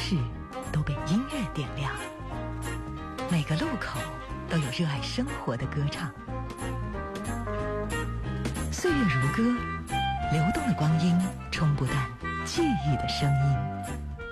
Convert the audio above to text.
市都被音乐点亮，每个路口都有热爱生活的歌唱。岁月如歌，流动的光阴冲不淡记忆的声音。